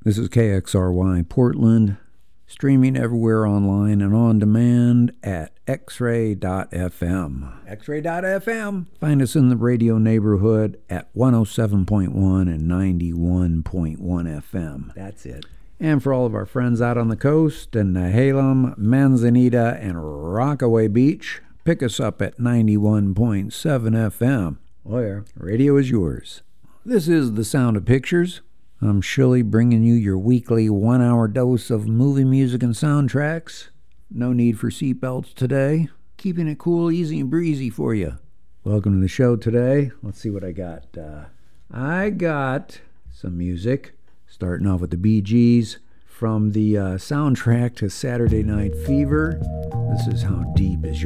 This is KXRY Portland, streaming everywhere online and on demand at xray.fm. Xray.fm. Find us in the radio neighborhood at 107.1 and 91.1 FM. That's it. And for all of our friends out on the coast in Nehalem, Manzanita, and Rockaway Beach, pick us up at 91.7 FM. Where radio is yours. This is The Sound of Pictures. I'm Shirley, bringing you your weekly 1-hour dose of movie music and soundtracks. No need for seatbelts today. Keeping it cool, easy, and breezy for you. Welcome to the show today. Let's see what I got. I got some music, starting off with the Bee Gees from the soundtrack to Saturday Night Fever. This is How Deep Is Your